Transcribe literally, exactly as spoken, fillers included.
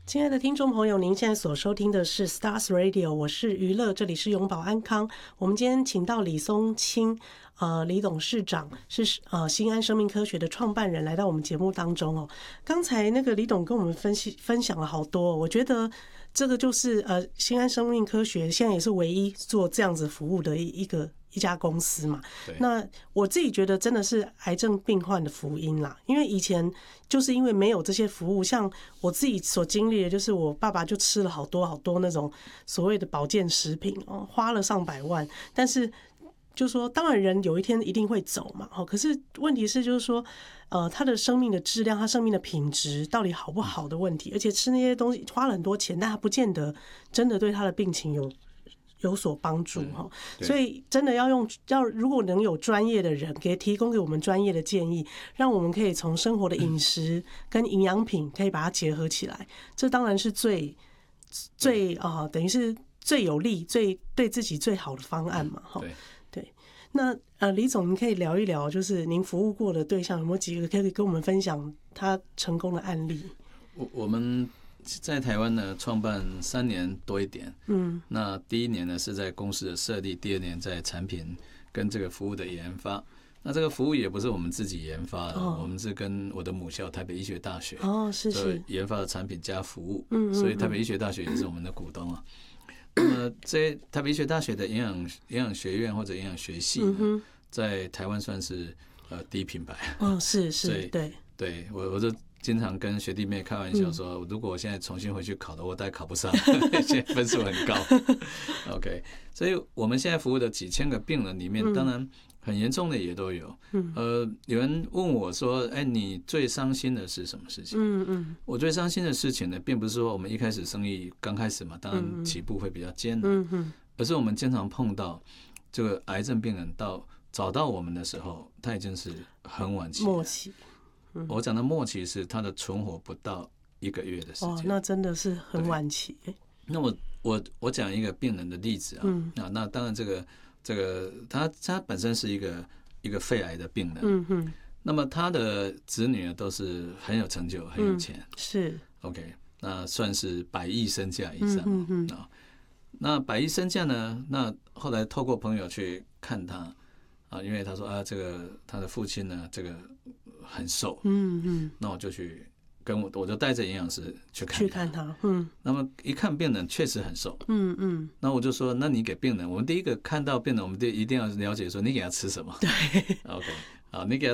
亲爱的听众朋友，您现在所收听的是 Stars Radio， 我是娱乐，这里是永保安康。我们今天请到李松青，呃，李董事长是呃新安生命科学的创办人，来到我们节目当中哦。刚才那个李董跟我们分析分享了好多，我觉得这个就是呃新安生命科学现在也是唯一做这样子服务的一一个。一家公司嘛，那我自己觉得真的是癌症病患的福音啦。因为以前就是因为没有这些服务，像我自己所经历的，就是我爸爸就吃了好多好多那种所谓的保健食品哦，花了上百万，但是就说当然人有一天一定会走嘛，可是问题是就是说，呃，他的生命的质量，他生命的品质到底好不好的问题，而且吃那些东西花了很多钱，但他不见得真的对他的病情有。有所帮助哈，所以真的要用要如果能有专业的人给提供给我们专业的建议，让我们可以从生活的饮食跟营养品可以把它结合起来，这当然是最最啊、呃，等于是最有利、最对自己最好的方案嘛哈。对，那呃，李总，您可以聊一聊，就是您服务过的对象有没有几个可以跟我们分享他成功的案例？ 我我们。在台湾呢，创办三年多一点。嗯，那第一年呢是在公司的设立，第二年在产品跟这个服务的研发。那这个服务也不是我们自己研发的，哦、我们是跟我的母校台北医学大学哦，是是研发的产品加服务。嗯，所以台北医学大学也是我们的股东啊。那么这台北医学大学的营养营养学院或者营养学系呢，嗯、在台湾算是呃第一品牌。 哦，是是，对对，我我就。经常跟学弟妹开玩笑说，如果我现在重新回去考的，我大概考不上，现在分数很高。OK， 所以我们现在服务的几千个病人里面，当然很严重的也都有。呃，有人问我说：“哎，你最伤心的是什么事情？”嗯嗯，我最伤心的事情呢，并不是说我们一开始生意刚开始嘛，当然起步会比较艰难，嗯而是我们经常碰到这个癌症病人到找到我们的时候，他已经是很晚期了， 末期。 我讲的末期是他的存活不到一个月的时间，哦， 那真的是很晚期。 那我我我讲一个病人的例子啊，嗯、啊，那当然这个这个他他本身是一个一个肺癌的病人，嗯哼，那么他的子女都是很有成就，很有钱，嗯、 是 OK， 那算是百亿身价以上，嗯哼啊，那百亿身价呢，那后来透过朋友去看他。啊，因为他说啊，这个他的父亲呢，这个很瘦，嗯嗯，那我就去跟我，我就带着营养师去看他， 去看他，嗯， 那么一看病人确实很瘦，嗯嗯，那我就说，那你给病人，我们第一个看到病人，我们一定要了解说你给他吃什么， 对 ，OK， 好，你给他